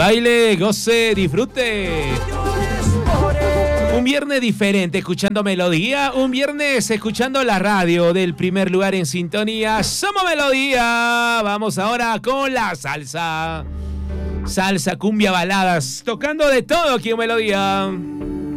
Baile, goce, disfrute. Un viernes diferente escuchando Melodía, un viernes escuchando la radio del primer lugar en sintonía. Somos Melodía. Vamos ahora con la salsa. Salsa, cumbia, baladas, tocando de todo aquí en Melodía.